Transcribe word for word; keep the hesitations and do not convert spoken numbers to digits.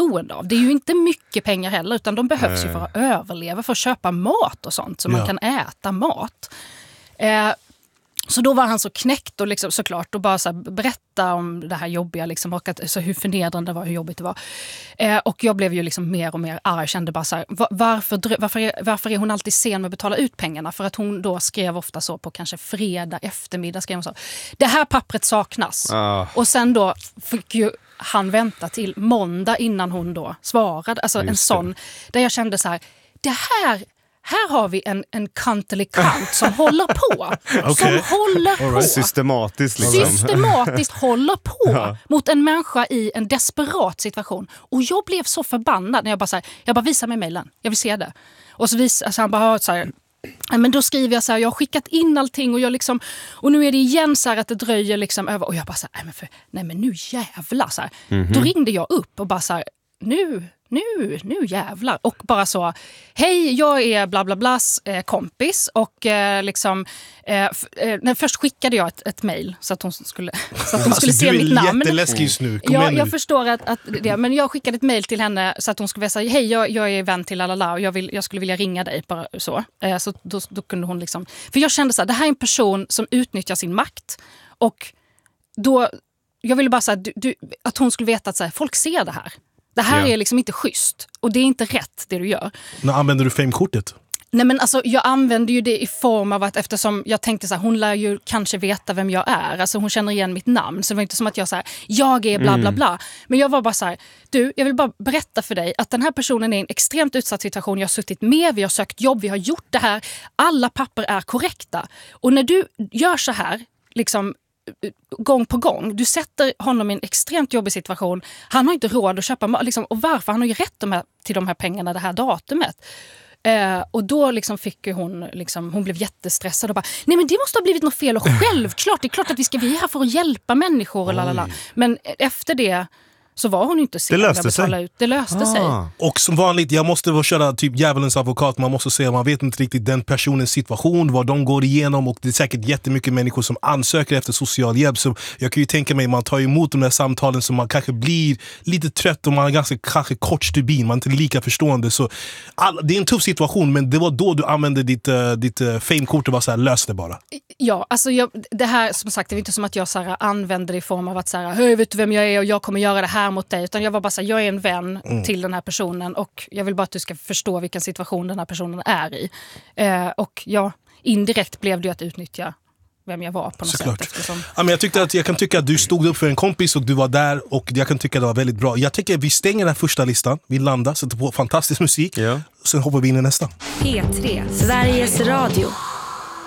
beroende av. Det är ju inte mycket pengar heller, utan de behövs Nej. ju för att överleva, för att köpa mat och sånt, så Ja. man kan äta mat. Eh, Så då var han så knäckt och liksom, såklart och bara så här, berätta om det här jobbiga liksom, och att, så hur förnedrande det var, hur jobbigt det var. Eh, och jag blev ju liksom mer och mer arg. Jag kände bara så här, var, varför, drö- varför, är, varför är hon alltid sen med att betala ut pengarna? För att hon då skrev ofta så på kanske fredag eftermiddag skrev hon så. Det här pappret saknas. Ah. Och sen då fick ju han vänta till måndag innan hon då svarade. Alltså en Just sån, där jag kände så här, det här... Här har vi en, en country count som håller på. Okay. Som håller på. Systematiskt liksom. Systematiskt håller på Ja. mot en människa i en desperat situation. Och jag blev så förbannad när jag bara så här, jag bara visar mig mejlen. Jag vill se det. Och så visar alltså han bara så här, men då skriver jag så här, jag har skickat in allting och jag liksom, och nu är det igen så här att det dröjer liksom över, och jag bara så här, nej men, för, nej men nu jävlar så här. Mm-hmm. Då ringde jag upp och bara så här, nu Nu, nu jävlar. Och bara så, hej, jag är bla bla blas eh, kompis. Och eh, liksom, eh, f- eh, först skickade jag ett, ett mejl så att hon skulle, så att hon skulle Alltså, se mitt namn. Du är jätteläskig just nu. Kom Ja, igen nu. jag förstår att, att det, men jag skickade ett mejl till henne så att hon skulle säga, hej, jag, jag är vän till Alala och jag, vill, jag skulle vilja ringa dig. Bara så eh, så då, då kunde hon liksom, för jag kände så här, det här är en person som utnyttjar sin makt. Och då, jag ville bara säga du, du, att hon skulle veta att så här, folk ser det här. Det här Ja. är liksom inte schysst. Och det är inte rätt det du gör. När använder du Fame-kortet? Nej men alltså jag använde ju det i form av att eftersom jag tänkte så här, hon lär ju kanske veta vem jag är. Alltså hon känner igen mitt namn. Så det var inte som att jag så här, jag är bla bla bla. Men jag var bara så här, du, jag vill bara berätta för dig att den här personen är i en extremt utsatt situation. Jag har suttit med, vi har sökt jobb, vi har gjort det här. Alla papper är korrekta. Och när du gör så här, liksom gång på gång. Du sätter honom i en extremt jobbig situation. Han har inte råd att köpa liksom, och varför? Han har ju rätt de här, till de här pengarna det här datumet. Eh, och då liksom fick ju hon, liksom, hon blev jättestressad och bara, nej men det måste ha blivit något fel och självklart, det är klart att vi ska vi är här för att hjälpa människor och lalala. Men efter det så var hon ju inte sen Det löste att betala sig. ut. Det löste sig. Ah. Och som vanligt, jag måste vara köra typ djävulens advokat. Man måste säga, man vet inte riktigt den personens situation, vad de går igenom, och det är säkert jättemycket människor som ansöker efter social hjälp. Så jag kan ju tänka mig, man tar emot de här samtalen som man kanske blir lite trött och man är ganska kanske kort stubin, man är inte lika förstående. Så all, det är en tuff situation, men det var då du använde ditt, uh, ditt uh, fame-kort och var så här, lös det bara. Ja, alltså jag, det här som sagt, det är inte som att jag så här, använder det i form av att så här, hej, vet du vem jag är och jag kommer göra det här mot dig, utan jag var bara så här, jag är en vän mm. till den här personen och jag vill bara att du ska förstå vilken situation den här personen är i. Eh, och ja, indirekt blev det att utnyttja vem jag var på något Såklart. sätt. Eftersom... Ja, men jag, tyckte att, jag kan tycka att du stod upp för en kompis och du var där, och jag kan tycka att det var väldigt bra. Jag tycker att vi stänger den första listan, vi landar, sätter på fantastisk musik, Ja. sen hoppar vi in i nästa. P tre, Sveriges Radio.